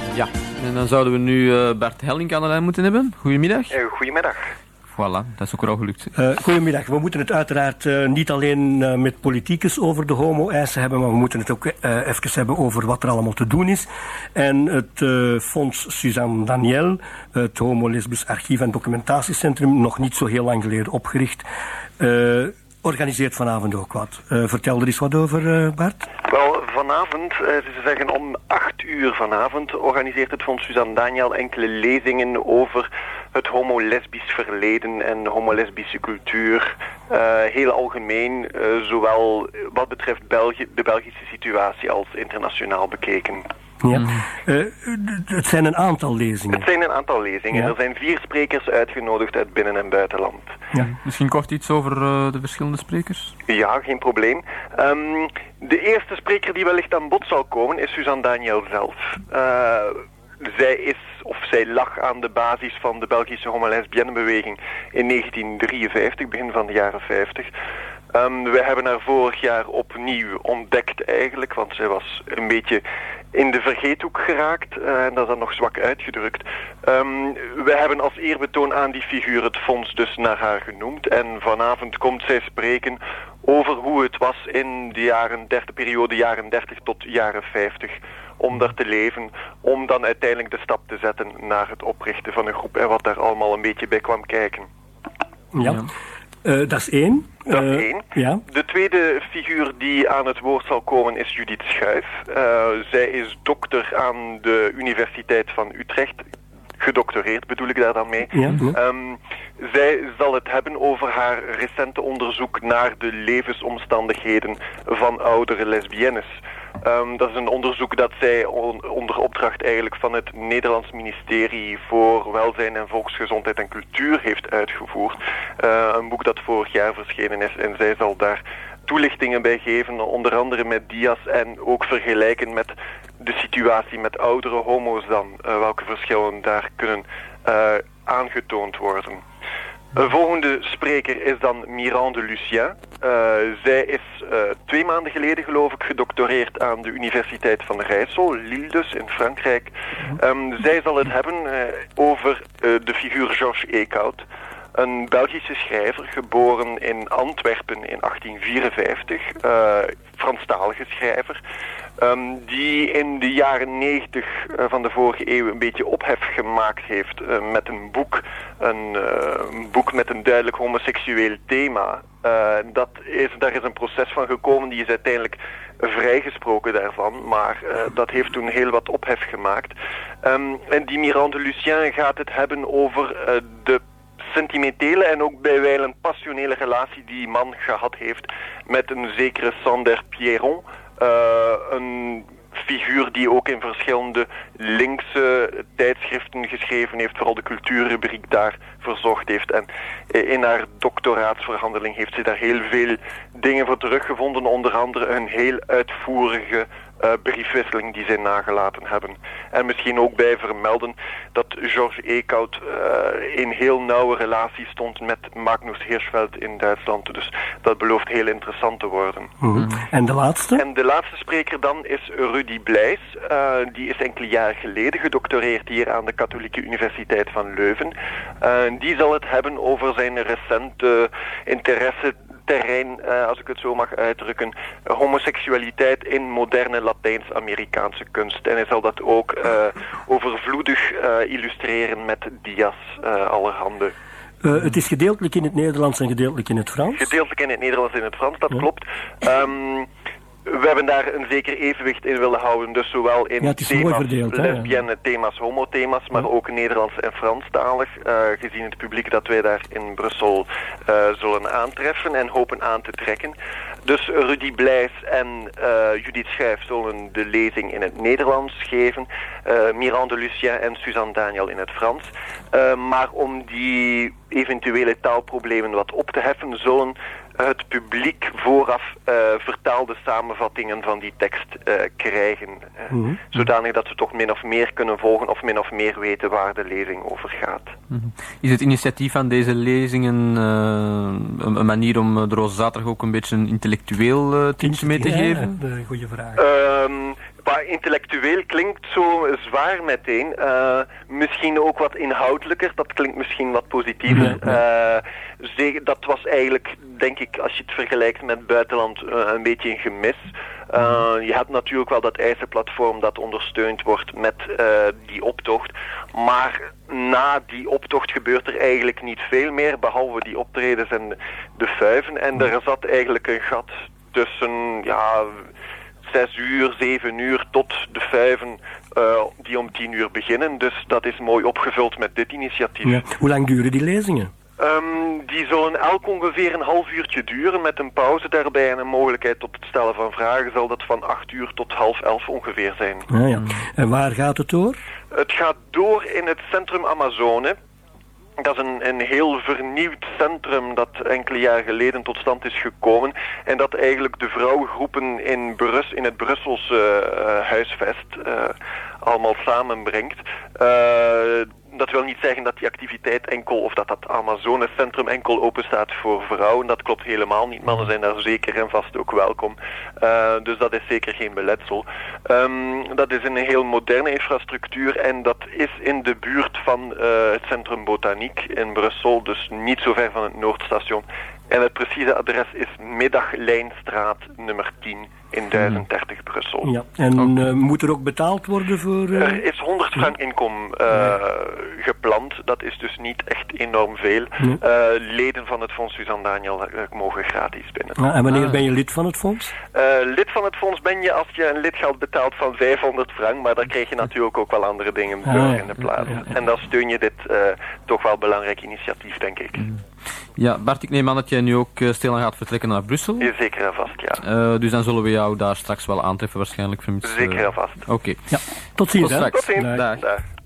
Ja, en dan zouden we nu Bart Helling aan de lijn moeten hebben. Goedemiddag. Goedemiddag. Voilà, dat is ook al gelukt. Goedemiddag. We moeten het uiteraard niet alleen met politiekers over de homo-eisen hebben, maar we moeten het ook even hebben over wat er allemaal te doen is. En het Fonds Suzanne Daniel, het Homo-Lesbisch Archief en Documentatiecentrum, nog niet zo heel lang geleden opgericht, organiseert vanavond ook wat. Vertel er eens wat over, Bart. Wel, vanavond, ze zeggen om 8:00 vanavond, organiseert het Fonds Suzanne Daniel enkele lezingen over het homo-lesbisch verleden en homo-lesbische cultuur. Heel algemeen, zowel wat betreft de Belgische situatie als internationaal bekeken. Ja. Het zijn een aantal lezingen. Het zijn een aantal lezingen. Ja. Er zijn 4 sprekers uitgenodigd uit binnen- en buitenland. Ja. Misschien kort iets over de verschillende sprekers? Ja, geen probleem. De eerste spreker die wellicht aan bod zal komen is Suzanne Daniel zelf. Zij lag aan de basis van de Belgische homo-lesbienne-beweging in 1953, begin van de jaren 50. We hebben haar vorig jaar opnieuw ontdekt eigenlijk, want zij was een beetje in de vergeethoek geraakt, en dat is dan nog zwak uitgedrukt. We hebben als eerbetoon aan die figuur het fonds dus naar haar genoemd, en vanavond komt zij spreken over hoe het was in de periode jaren 30 tot jaren 50... om daar te leven, om dan uiteindelijk de stap te zetten naar het oprichten van een groep en wat daar allemaal een beetje bij kwam kijken. Ja. Dat is 1. Dat is 1. Ja. De tweede figuur die aan het woord zal komen is Judith Schuif. Zij is dokter aan de Universiteit van Utrecht. Gedoctoreerd bedoel ik daar dan mee. Ja. Zij zal het hebben over haar recente onderzoek naar de levensomstandigheden van oudere lesbiennes. Dat is een onderzoek dat zij onder opdracht eigenlijk van het Nederlands ministerie voor Welzijn en Volksgezondheid en Cultuur heeft uitgevoerd. Een boek dat vorig jaar verschenen is en zij zal daar toelichtingen bij geven, onder andere met dia's en ook vergelijken met de situatie met oudere homo's dan, welke verschillen daar kunnen aangetoond worden. Een volgende spreker is dan Mirande Lucien. Zij is 2 maanden geleden, geloof ik, gedoctoreerd aan de Universiteit van Rijssel, Lille dus, in Frankrijk. Zij zal het hebben over de figuur Georges Eekhout. Een Belgische schrijver, geboren in Antwerpen in 1854, Franstalige schrijver, die in de jaren 90 van de vorige eeuw een beetje ophef gemaakt heeft met een boek met een duidelijk homoseksueel thema. Daar is een proces van gekomen, die is uiteindelijk vrijgesproken daarvan, maar dat heeft toen heel wat ophef gemaakt. En die Mirande Lucien gaat het hebben over de sentimentele en ook bijwijlen passionele relatie die man gehad heeft met een zekere Sander Pierron, een figuur die ook in verschillende linkse tijdschriften geschreven heeft, vooral de cultuurrubriek daar verzorgd heeft. En in haar doctoraatsverhandeling heeft ze daar heel veel dingen voor teruggevonden, onder andere een heel uitvoerige briefwisseling die zij nagelaten hebben. En misschien ook bij vermelden dat Georges Eekhout in heel nauwe relatie stond met Magnus Hirschfeld in Duitsland. Dus dat belooft heel interessant te worden. En de laatste? En de laatste spreker dan is Rudy Blijs. Die is enkele jaren geleden gedoctoreerd hier aan de Katholieke Universiteit van Leuven. Die zal het hebben over zijn recente interesse terrein, als ik het zo mag uitdrukken, homoseksualiteit in moderne Latijns-Amerikaanse kunst. En hij zal dat ook overvloedig illustreren met dia's allerhande. Het is gedeeltelijk in het Nederlands en gedeeltelijk in het Frans? Gedeeltelijk in het Nederlands en in het Frans, dat klopt. We hebben daar een zeker evenwicht in willen houden, dus zowel in thema's lesbienne, thema's, homothema's, maar ook Nederlands en Franstalig, gezien het publiek dat wij daar in Brussel zullen aantreffen en hopen aan te trekken. Dus Rudy Blijs en Judith Schuif zullen de lezing in het Nederlands geven, Mirande Lucien en Suzanne Daniel in het Frans. Maar om die eventuele taalproblemen wat op te heffen, zullen het publiek vooraf vertaalde samenvattingen van die tekst krijgen. Zodanig dat ze toch min of meer kunnen volgen of min of meer weten waar de lezing over gaat. Is het initiatief van deze lezingen een manier om de Roze Zaterdag ook een beetje een intellectueel tintje mee te geven? Goeie vraag. intellectueel klinkt zo zwaar meteen. Misschien ook wat inhoudelijker, dat klinkt misschien wat positiever. Dat was eigenlijk, denk ik, als je het vergelijkt met het buitenland, een beetje een gemis. Je hebt natuurlijk wel dat eisenplatform dat ondersteund wordt met die optocht. Maar na die optocht gebeurt er eigenlijk niet veel meer, behalve die optredens en de fuiven. En er zat eigenlijk een gat tussen 6 uur, 7 uur tot de fuiven die om 10 uur beginnen. Dus dat is mooi opgevuld met dit initiatief. Ja. Hoe lang duren die lezingen? Die zullen elk ongeveer een half uurtje duren met een pauze daarbij en een mogelijkheid tot het stellen van vragen. Zal dat van 8 uur tot 10:30 ongeveer zijn. Ja. En waar gaat het door? Het gaat door in het centrum Amazone. Dat is een heel vernieuwd centrum dat enkele jaren geleden tot stand is gekomen. En dat eigenlijk de vrouwengroepen in het Brusselse huisvest allemaal samenbrengt. Dat wil niet zeggen dat die activiteit enkel, of dat Amazonecentrum enkel open staat voor vrouwen. Dat klopt helemaal niet. Mannen zijn daar zeker en vast ook welkom. Dus dat is zeker geen beletsel. Dat is een heel moderne infrastructuur en dat is in de buurt van het Centrum Botaniek in Brussel, dus niet zo ver van het Noordstation. En het precieze adres is Middaglijnstraat nummer 10 in 1030 Brussel. Ja. En moet er ook betaald worden voor... Er is 100 frank inkom gepland. Dat is dus niet echt enorm veel. Leden van het Fonds Suzanne Daniel mogen gratis binnen. En wanneer ben je lid van het fonds? Lid van het fonds ben je als je een lidgeld betaalt van 500 frank. Maar daar krijg je natuurlijk ook wel andere dingen voor in de plaats. En dan steun je dit toch wel belangrijk initiatief, denk ik. Ja, Bart, ik neem aan dat jij nu ook stilaan gaat vertrekken naar Brussel. Zeker en vast, ja. Dus dan zullen we jou daar straks wel aantreffen waarschijnlijk. Zeker en vast. Oké. Ja, tot ziens. Tot straks. Tot ziens. Dag. Dag.